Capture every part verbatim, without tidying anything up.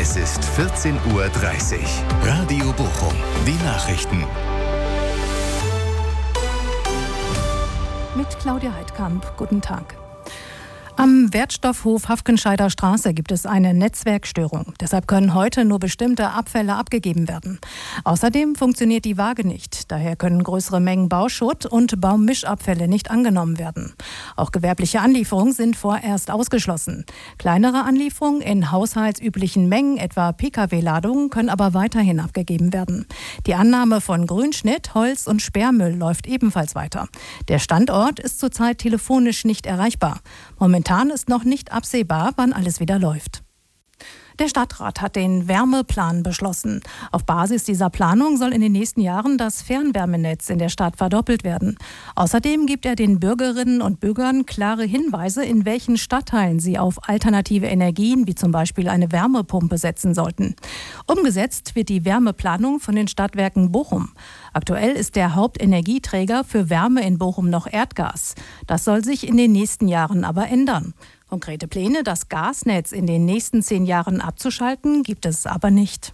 Es ist vierzehn Uhr dreißig. Radio Bochum. Die Nachrichten. Mit Claudia Heidkamp. Guten Tag. Am Wertstoffhof Hafkenscheider Straße gibt es eine Netzwerkstörung. Deshalb können heute nur bestimmte Abfälle abgegeben werden. Außerdem funktioniert die Waage nicht. Daher können größere Mengen Bauschutt und Baummischabfälle nicht angenommen werden. Auch gewerbliche Anlieferungen sind vorerst ausgeschlossen. Kleinere Anlieferungen in haushaltsüblichen Mengen, etwa Pkw-Ladungen, können aber weiterhin abgegeben werden. Die Annahme von Grünschnitt, Holz und Sperrmüll läuft ebenfalls weiter. Der Standort ist zurzeit telefonisch nicht erreichbar. Momentan ist noch nicht absehbar, wann alles wieder läuft. Der Stadtrat hat den Wärmeplan beschlossen. Auf Basis dieser Planung soll in den nächsten Jahren das Fernwärmenetz in der Stadt verdoppelt werden. Außerdem gibt er den Bürgerinnen und Bürgern klare Hinweise, in welchen Stadtteilen sie auf alternative Energien, wie zum Beispiel eine Wärmepumpe, setzen sollten. Umgesetzt wird die Wärmeplanung von den Stadtwerken Bochum. Aktuell ist der Hauptenergieträger für Wärme in Bochum noch Erdgas. Das soll sich in den nächsten Jahren aber ändern. Konkrete Pläne, das Gasnetz in den nächsten zehn Jahren abzuschalten, gibt es aber nicht.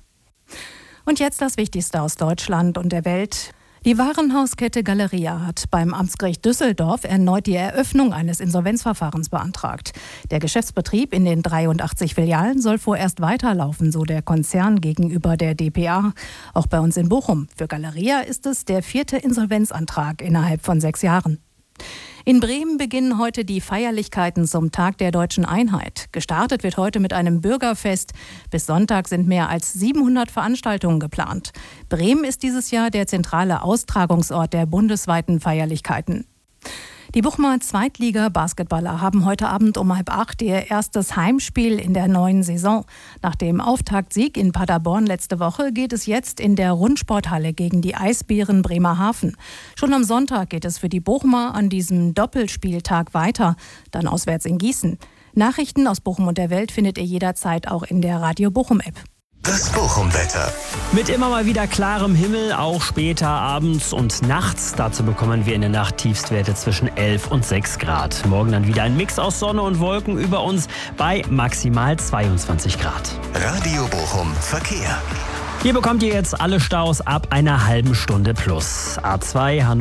Und jetzt das Wichtigste aus Deutschland und der Welt. Die Warenhauskette Galeria hat beim Amtsgericht Düsseldorf erneut die Eröffnung eines Insolvenzverfahrens beantragt. Der Geschäftsbetrieb in den dreiundachtzig Filialen soll vorerst weiterlaufen, so der Konzern gegenüber der d p a. Auch bei uns in Bochum. Für Galeria ist es der vierte Insolvenzantrag innerhalb von sechs Jahren. In Bremen beginnen heute die Feierlichkeiten zum Tag der Deutschen Einheit. Gestartet wird heute mit einem Bürgerfest. Bis Sonntag sind mehr als siebenhundert Veranstaltungen geplant. Bremen ist dieses Jahr der zentrale Austragungsort der bundesweiten Feierlichkeiten. Die Bochumer Zweitliga-Basketballer haben heute Abend um halb acht ihr erstes Heimspiel in der neuen Saison. Nach dem Auftaktsieg in Paderborn letzte Woche geht es jetzt in der Rundsporthalle gegen die Eisbären Bremerhaven. Schon am Sonntag geht es für die Bochumer an diesem Doppelspieltag weiter, dann auswärts in Gießen. Nachrichten aus Bochum und der Welt findet ihr jederzeit auch in der Radio Bochum-App. Das Bochum-Wetter. Mit immer mal wieder klarem Himmel, auch später abends und nachts. Dazu bekommen wir in der Nacht Tiefstwerte zwischen elf und sechs Grad. Morgen dann wieder ein Mix aus Sonne und Wolken über uns bei maximal zweiundzwanzig Grad. Radio Bochum Verkehr. Hier bekommt ihr jetzt alle Staus ab einer halben Stunde plus. A zwei